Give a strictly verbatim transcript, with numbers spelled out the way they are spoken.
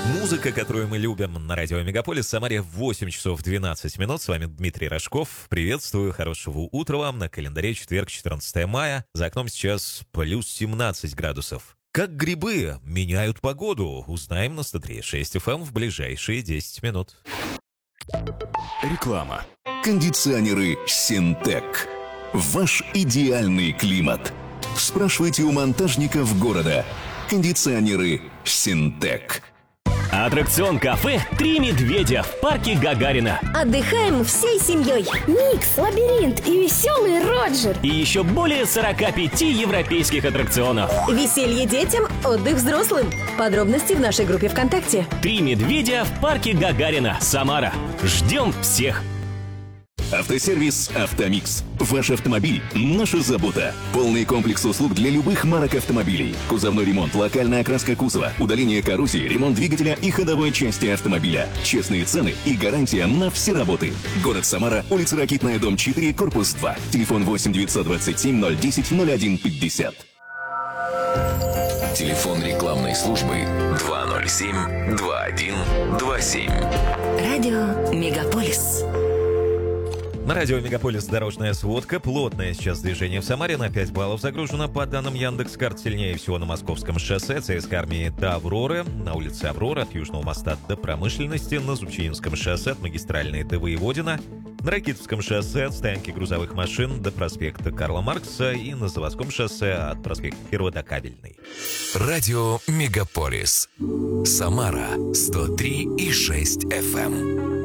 Музыка, которую мы любим на радио Мегаполис. В Самаре восемь часов двенадцать минут. С вами Дмитрий Рожков. Приветствую, хорошего утра вам. На календаре четверг, четырнадцатое мая. За окном сейчас плюс семнадцать градусов. Как грибы меняют погоду? Узнаем на сто три и шесть эф эм в ближайшие десять минут. Реклама. Кондиционеры «Синтек». Ваш идеальный климат. Спрашивайте у монтажников города. Кондиционеры «Синтек». Аттракцион кафе «Три медведя» в парке Гагарина. Отдыхаем всей семьей. Микс, лабиринт и веселый Роджер. И еще более сорока пяти европейских аттракционов. Веселье детям, отдых взрослым. Подробности в нашей группе ВКонтакте. «Три медведя» в парке Гагарина, Самара. Ждем всех! Автосервис «Автомикс». Ваш автомобиль – наша забота. Полный комплекс услуг для любых марок автомобилей. Кузовной ремонт, локальная окраска кузова, удаление коррозии, ремонт двигателя и ходовой части автомобиля. Честные цены и гарантия на все работы. Город Самара, улица Ракитная, дом четыре, корпус два. Телефон восемь девятьсот двадцать семь ноль десять ноль один пятьдесят. Телефон рекламной службы два ноль семь два один два семь. Радио Мегаполис. На радио Мегаполис дорожная сводка. Плотное сейчас движение в Самаре. На пять баллов загружено. По данным Яндекс.Карт, сильнее всего на Московском шоссе. ЦСКА Армии до Авроры. На улице Аврора от Южного моста до Промышленности. На Зубчинском шоссе от магистральной до Воеводина. На Ракитовском шоссе от стоянки грузовых машин до проспекта Карла Маркса. И на Заводском шоссе от проспекта Кирова до Кабельной. Радио Мегаполис. Самара сто три и шесть эф эм.